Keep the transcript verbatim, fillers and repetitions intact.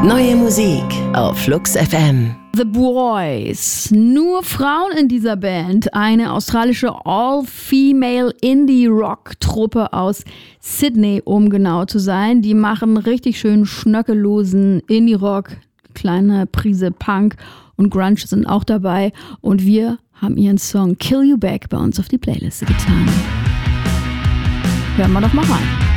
Neue Musik auf Flux F M. The Boys. Nur Frauen in dieser Band. Eine australische All-Female Indie-Rock-Truppe aus Sydney, um genau zu sein. Die machen richtig schön schnöckellosen Indie-Rock. Kleine Prise Punk und Grunge sind auch dabei. Und wir haben ihren Song Kill You Back bei uns auf die Playliste getan. Hören wir doch mal rein.